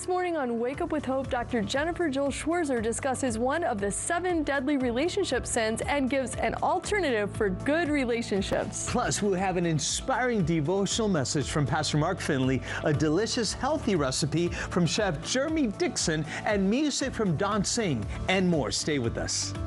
This morning on Wake Up with Hope, Dr. Jennifer Jill Schwarzer discusses one of the 7 deadly relationship sins and gives an alternative for good relationships. Plus, we'll have an inspiring devotional message from Pastor Mark Finley, a delicious, healthy recipe from Chef Jeremy Dixon, and music from Don Singh, and more. Stay with us.